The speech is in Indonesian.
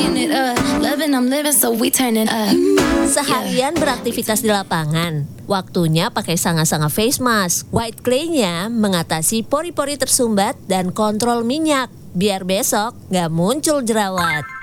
cooking it up. Loving, I'm living, so we turn it up. Seharian beraktivitas di lapangan, waktunya pakai sanga-sanga face mask. White clay-nya mengatasi pori-pori tersumbat dan kontrol minyak, biar besok nggak muncul jerawat.